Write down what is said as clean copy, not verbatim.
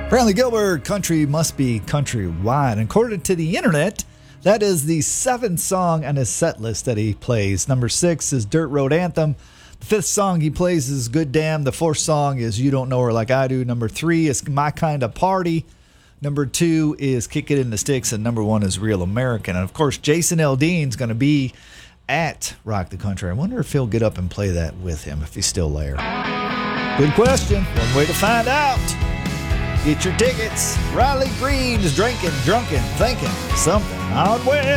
Brantley Gilbert, Country Must Be Countrywide. And according to the internet, that is the 7th song on his set list that he plays. Number 6 is Dirt Road Anthem. The 5th song he plays is Good Damn. The 4th song is You Don't Know Her Like I Do. Number 3 is My Kind of Party. Number 2 is Kick It in the Sticks. And number 1 is Real American. And of course, Jason Aldean's going to be at Rock the Country. I wonder if he'll get up and play that with him if he's still there. Good question. One way to find out. Get your tickets. Riley Green is drinking, drunken, thinking something on Web.